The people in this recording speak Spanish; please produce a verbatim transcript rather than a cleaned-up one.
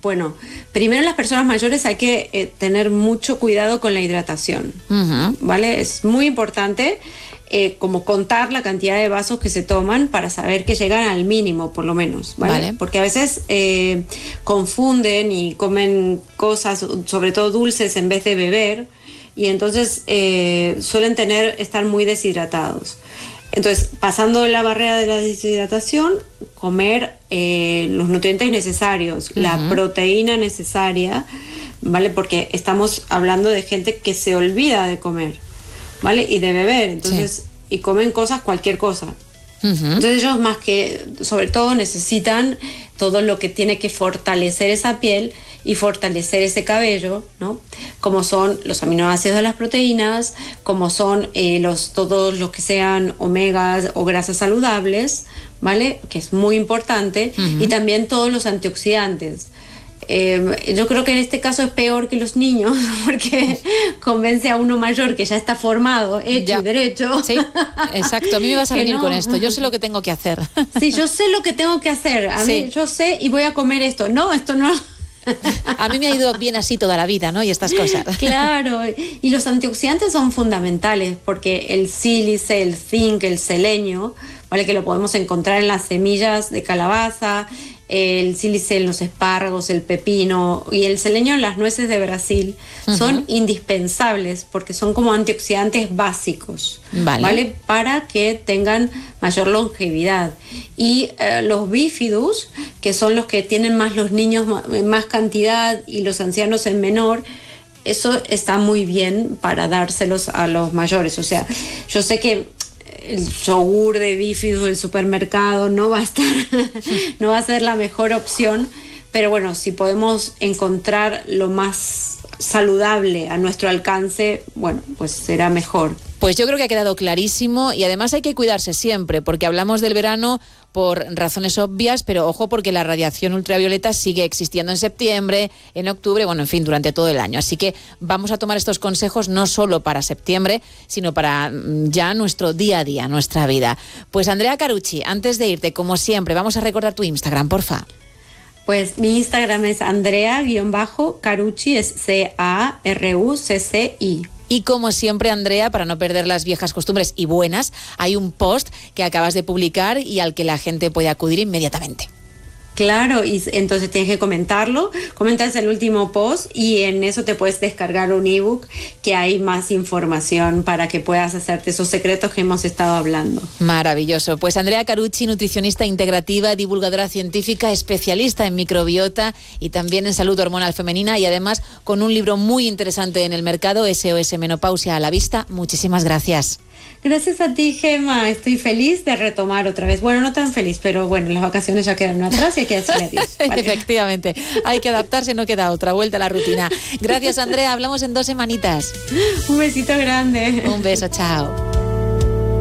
Bueno, primero las personas mayores hay que eh, tener mucho cuidado con la hidratación, uh-huh. ¿vale? Es muy importante eh, como contar la cantidad de vasos que se toman para saber que llegan al mínimo, por lo menos, ¿vale? Vale. Porque a veces eh, confunden y comen cosas, sobre todo dulces, en vez de beber, y entonces eh, suelen tener, estar muy deshidratados. Entonces, pasando la barrera de la deshidratación, comer eh, los nutrientes necesarios, uh-huh. la proteína necesaria, ¿vale? Porque estamos hablando de gente que se olvida de comer, ¿vale? Y de beber, entonces, sí. y comen cosas, cualquier cosa. Uh-huh. Entonces ellos más que, sobre todo, necesitan todo lo que tiene que fortalecer esa piel y fortalecer ese cabello, ¿no? Como son los aminoácidos de las proteínas, como son eh, los, todos los que sean omegas o grasas saludables, ¿vale? Que es muy importante, uh-huh. y también todos los antioxidantes. Eh, yo creo que en este caso es peor que los niños, porque convence a uno mayor que ya está formado, hecho ya. y derecho. Sí, exacto. A mí me vas a venir no. con esto. Yo sé lo que tengo que hacer. Sí, yo sé lo que tengo que hacer. A sí. mí, yo sé y voy a comer esto. No, esto no. A mí me ha ido bien así toda la vida, ¿no? Y estas cosas. Claro, y los antioxidantes son fundamentales porque el sílice, el zinc, el selenio, ¿vale? Que lo podemos encontrar en las semillas de calabaza, el sílice en los espárragos, el pepino y el selenio en las nueces de Brasil, uh-huh. son indispensables porque son como antioxidantes básicos, vale, ¿vale? Para que tengan mayor longevidad. Y eh, los bífidus, que son los que tienen más los niños en más cantidad y los ancianos en menor, eso está muy bien para dárselos a los mayores. O sea, yo sé que el yogur de bífidus del supermercado no va a estar, no va a ser la mejor opción, pero bueno, si podemos encontrar lo más saludable a nuestro alcance, bueno, pues será mejor. Pues yo creo que ha quedado clarísimo y además hay que cuidarse siempre, porque hablamos del verano por razones obvias, pero ojo porque la radiación ultravioleta sigue existiendo en septiembre, en octubre, bueno, en fin, durante todo el año. Así que vamos a tomar estos consejos no solo para septiembre, sino para ya nuestro día a día, nuestra vida. Pues Andrea Carucci, antes de irte, como siempre, vamos a recordar tu Instagram, porfa. Pues mi Instagram es Andrea-Carucci, es C A R U C C I. Y como siempre, Andrea, para no perder las viejas costumbres y buenas, hay un post que acabas de publicar y al que la gente puede acudir inmediatamente. Claro, y entonces tienes que comentarlo, comentas el último post y en eso te puedes descargar un ebook que hay más información para que puedas hacerte esos secretos que hemos estado hablando. Maravilloso. Pues Andrea Carucci, nutricionista integrativa, divulgadora científica, especialista en microbiota y también en salud hormonal femenina y además con un libro muy interesante en el mercado, S O S Menopausia a la vista. Muchísimas gracias. Gracias a ti, Gemma. Estoy feliz de retomar otra vez. Bueno, no tan feliz, pero bueno, las vacaciones ya quedaron atrás y hay que decirle adiós. Vale. Efectivamente. Hay que adaptarse, no queda otra. Vuelta a la rutina. Gracias, Andrea. Hablamos en dos semanitas. Un besito grande. Un beso, chao.